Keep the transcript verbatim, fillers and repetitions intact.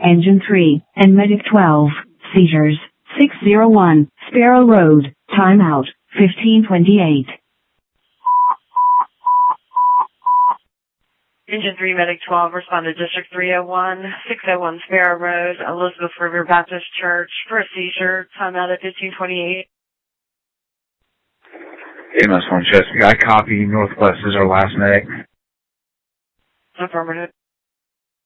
Engine three, and Medic twelve, seizures, six oh one, Sparrow Road, timeout, fifteen twenty-eight. Engine three, Medic twelve, respond to District three oh one, six oh one Sparrow Road, Elizabeth River Baptist Church, for a seizure, timeout at fifteen twenty-eight. A M S one Chesapeake, I copy. Northwest is our last name. Affirmative.